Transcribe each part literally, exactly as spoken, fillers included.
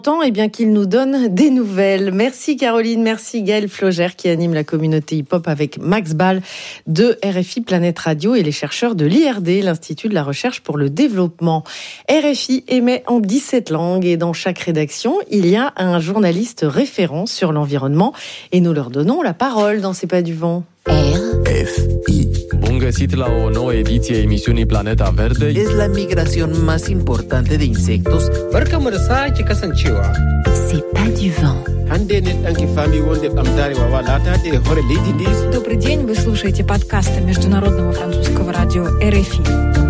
Temps, eh bien qu'il nous donne des nouvelles. Merci Caroline, merci Gaël Flogère qui anime la communauté hip-hop avec Max Ball de R F I Planète Radio et les chercheurs de l'I R D, l'Institut de la Recherche pour le Développement. R F I émet en dix-sept langues et dans chaque rédaction, il y a un journaliste référent sur l'environnement et nous leur donnons la parole dans C'est pas du vent. R F I. Bun găsit la o nouă ediție a emisiunii Planeta Verde. Es la migración más importante de insectos. Barkamu da sake kasancewa. C'est pas du vent. Hande ne ɗanki fami wonde ɓamtarewa walata de hore leydi ndi. Добрый день, вы слушаете подкасты Международного французского радио R F I.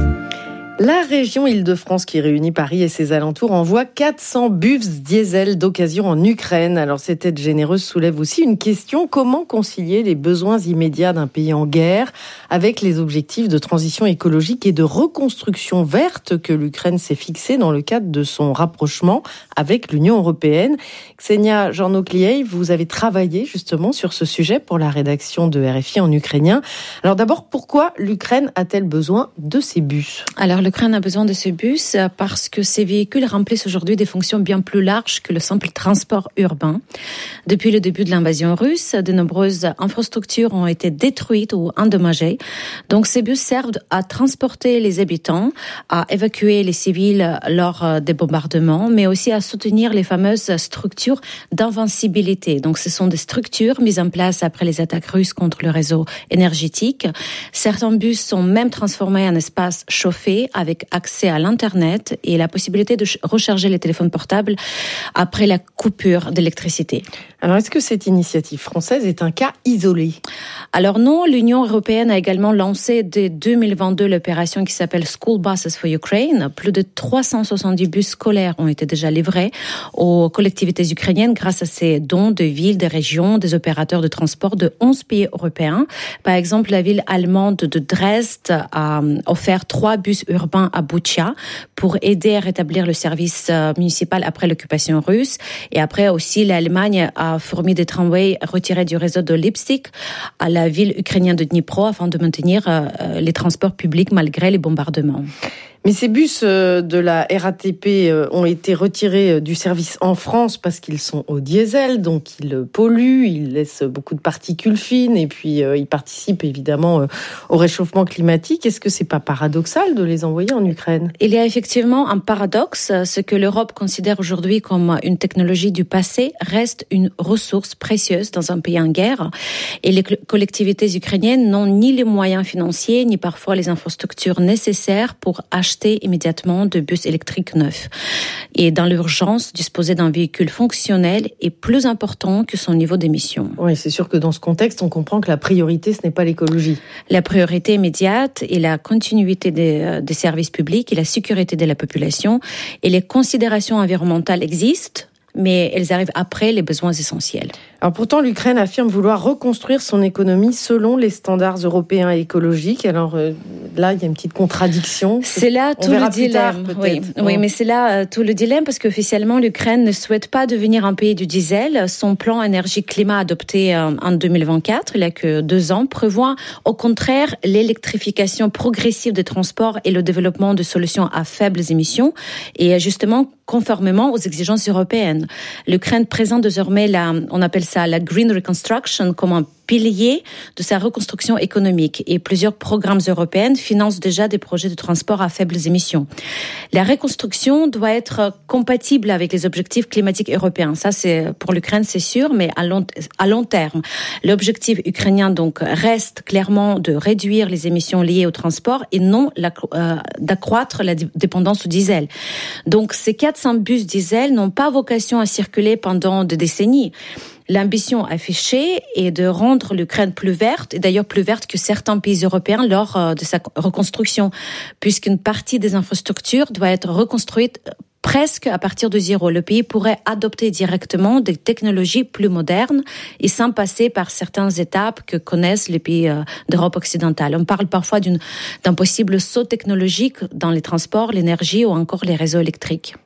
La région Île-de-France qui réunit Paris et ses alentours envoie quatre cents bus diesel d'occasion en Ukraine. Alors cette aide généreuse soulève aussi une question, comment concilier les besoins immédiats d'un pays en guerre avec les objectifs de transition écologique et de reconstruction verte que l'Ukraine s'est fixée dans le cadre de son rapprochement avec l'Union européenne. Ksenia Jornokliey, vous avez travaillé justement sur ce sujet pour la rédaction de R F I en ukrainien. Alors d'abord, pourquoi l'Ukraine a-t-elle besoin de ces bus ? Alors l'Ukraine a besoin de ces bus parce que ces véhicules remplissent aujourd'hui des fonctions bien plus larges que le simple transport urbain. Depuis le début de l'invasion russe, de nombreuses infrastructures ont été détruites ou endommagées. Donc ces bus servent à transporter les habitants, à évacuer les civils lors des bombardements, mais aussi à soutenir les fameuses structures d'invincibilité. Donc ce sont des structures mises en place après les attaques russes contre le réseau énergétique. Certains bus sont même transformés en espaces chauffés avec accès à l'Internet et la possibilité de recharger les téléphones portables après la coupure d'électricité. Alors, est-ce que cette initiative française est un cas isolé ? Alors non, l'Union européenne a également lancé dès deux mille vingt-deux l'opération qui s'appelle School Buses for Ukraine. Plus de trois cent soixante-dix bus scolaires ont été déjà livrés aux collectivités ukrainiennes grâce à ces dons de villes, des régions, des opérateurs de transport de onze pays européens. Par exemple, la ville allemande de Dresde a offert trois bus urbains à Boutcha pour aider à rétablir le service municipal après l'occupation russe. Et après aussi, l'Allemagne a fourni des tramways retirés du réseau de Leipzig à la ville ukrainienne de Dnipro afin de maintenir les transports publics malgré les bombardements. Mais ces bus de la R A T P ont été retirés du service en France parce qu'ils sont au diesel, donc ils polluent, ils laissent beaucoup de particules fines et puis ils participent évidemment au réchauffement climatique. Est-ce que c'est pas paradoxal de les envoyer en Ukraine ? Il y a effectivement un paradoxe. Ce que l'Europe considère aujourd'hui comme une technologie du passé reste une ressource précieuse dans un pays en guerre. Et les collectivités ukrainiennes n'ont ni les moyens financiers, ni parfois les infrastructures nécessaires pour acheter immédiatement de bus électriques neufs. Et dans l'urgence, disposer d'un véhicule fonctionnel est plus important que son niveau d'émission. Oui, c'est sûr que dans ce contexte, on comprend que la priorité, ce n'est pas l'écologie. La priorité immédiate est la continuité des, des services publics et la sécurité de la population. Et les considérations environnementales existent, mais elles arrivent après les besoins essentiels. Alors pourtant, l'Ukraine affirme vouloir reconstruire son économie selon les standards européens et écologiques. Alors euh, là, il y a une petite contradiction. C'est là tout le dilemme. Oui, oui, mais c'est là euh, tout le dilemme parce qu'officiellement, l'Ukraine ne souhaite pas devenir un pays du diesel. Son plan énergie-climat adopté euh, en deux mille vingt-quatre, il y a que deux ans, prévoit au contraire l'électrification progressive des transports et le développement de solutions à faibles émissions et justement conformément aux exigences européennes. L'Ukraine présente désormais la, on appelle ça la Green Reconstruction comme un pilier de sa reconstruction économique et plusieurs programmes européens financent déjà des projets de transport à faibles émissions. La reconstruction doit être compatible avec les objectifs climatiques européens. Ça, c'est pour l'Ukraine, c'est sûr, mais à long, à long terme. L'objectif ukrainien, donc, reste clairement de réduire les émissions liées au transport et non la, euh, d'accroître la dépendance au diesel. Donc, ces quatre cents bus diesel n'ont pas vocation à circuler pendant des décennies. L'ambition affichée est de rendre l'Ukraine plus verte, et d'ailleurs plus verte que certains pays européens lors de sa reconstruction, puisqu'une partie des infrastructures doit être reconstruite presque à partir de zéro. Le pays pourrait adopter directement des technologies plus modernes et sans passer par certaines étapes que connaissent les pays d'Europe occidentale. On parle parfois d'une, d'un possible saut technologique dans les transports, l'énergie ou encore les réseaux électriques.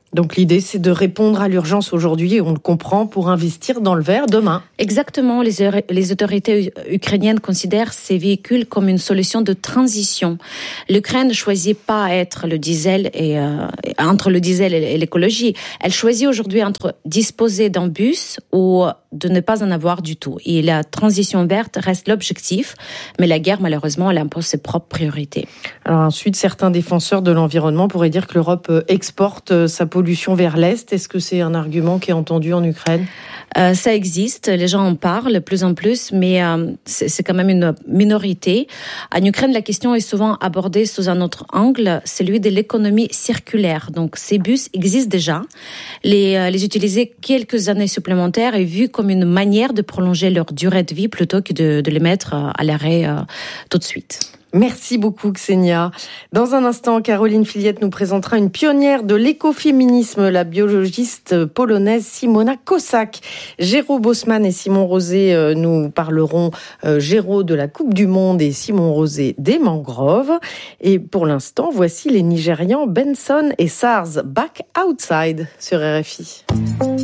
Donc l'idée, c'est de répondre à l'urgence aujourd'hui, et on le comprend, pour investir dans le vert demain. Exactement. Les, les autorités ukrainiennes considèrent ces véhicules comme une solution de transition. L'Ukraine ne choisit pas être le diesel et, euh, entre le diesel et l'écologie. Elle choisit aujourd'hui entre disposer d'un bus ou de ne pas en avoir du tout. Et la transition verte reste l'objectif, mais la guerre, malheureusement, elle impose ses propres priorités. Alors ensuite, certains défenseurs de l'environnement pourraient dire que l'Europe exporte sa pollution vers l'Est. Est-ce que c'est un argument qui est entendu en Ukraine ? Euh, ça existe, les gens en parlent de plus en plus, mais euh, c'est, c'est quand même une minorité. En Ukraine, la question est souvent abordée sous un autre angle, celui de l'économie circulaire. Donc ces bus existent déjà. Les, euh, les utiliser quelques années supplémentaires est vu comme une manière de prolonger leur durée de vie plutôt que de, de les mettre à l'arrêt euh, tout de suite. Merci beaucoup Ksenia. Dans un instant, Caroline Filiette nous présentera une pionnière de l'écoféminisme, la biologiste polonaise Simona Kossak. Géraud Bosman et Simon Rosé nous parleront, euh, Géraud de la Coupe du Monde et Simon Rosé des mangroves. Et pour l'instant, voici les Nigérians Benson et Sars, Back Outside sur R F I.